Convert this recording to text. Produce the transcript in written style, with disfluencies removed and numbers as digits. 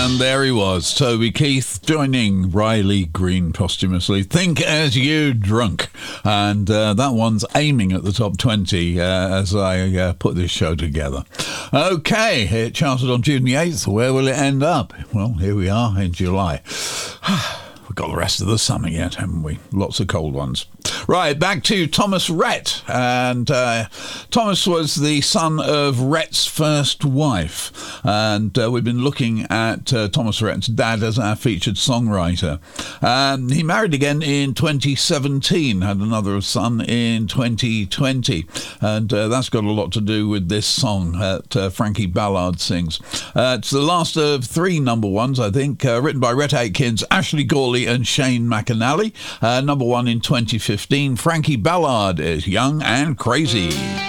And there he was, Toby Keith, joining Riley Green posthumously. Think As You Drunk. And that one's aiming at the top 20 as I put this show together. Okay, it charted on June the 8th. Where will it end up? Well, here we are in July. We've got the rest of the summer yet, haven't we? Lots of cold ones. Right, back to Thomas Rhett. And Thomas was the son of Rhett's first wife. And we've been looking at Thomas Rhett's dad as our featured songwriter. He married again in 2017, had another son in 2020. And that's got a lot to do with this song that Frankie Ballard sings. It's the last of three number ones, I think, written by Rhett Akins, Ashley Gawley and Shane McAnally. Number one in 2015, Frankie Ballard is Young and Crazy.